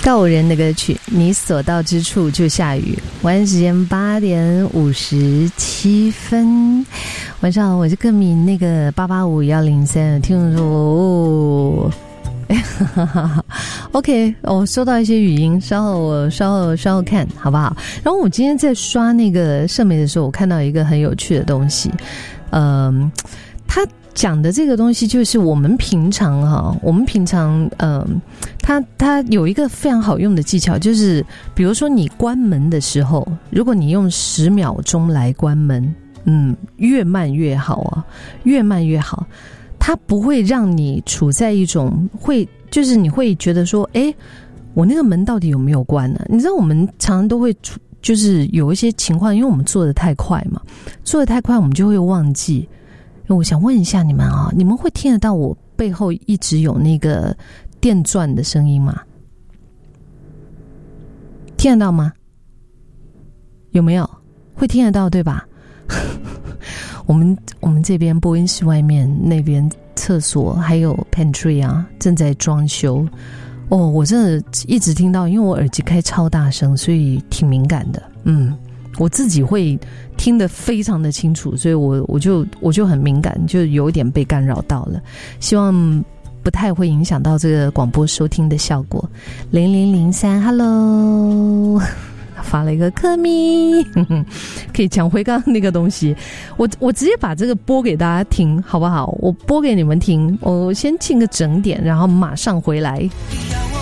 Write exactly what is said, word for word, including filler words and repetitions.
告人的歌曲，你所到之处就下雨。晚安时间八点五十七分，晚上好，我是歌迷那个八八五幺零三，听说哦。OK， 我收到一些语音，稍后我稍后稍后看好不好？然后我今天在刷那个社媒的时候，我看到一个很有趣的东西，嗯，他讲的这个东西就是我们平常哈，我们平常嗯，他他有一个非常好用的技巧，就是比如说你关门的时候，如果你用十秒钟来关门，嗯，越慢越好啊，越慢越好。它不会让你处在一种会，就是你会觉得说，哎，我那个门到底有没有关呢？你知道我们常常都会处，就是有一些情况，因为我们做得太快嘛，做得太快，我们就会忘记。我想问一下你们啊，你们会听得到我背后一直有那个电钻的声音吗？听得到吗？有没有？会听得到对吧？我们我们这边播音室外面那边厕所还有 pantry 啊正在装修哦，我真的一直听到，因为我耳机开超大声，所以挺敏感的。嗯，我自己会听得非常的清楚，所以我我就我就很敏感，就有一点被干扰到了。希望不太会影响到这个广播收听的效果。零零零三 ，Hello。发了一个科咪，可以讲回刚刚那个东西。我我直接把这个播给大家听，好不好？我播给你们听。我先进个整点，然后马上回来。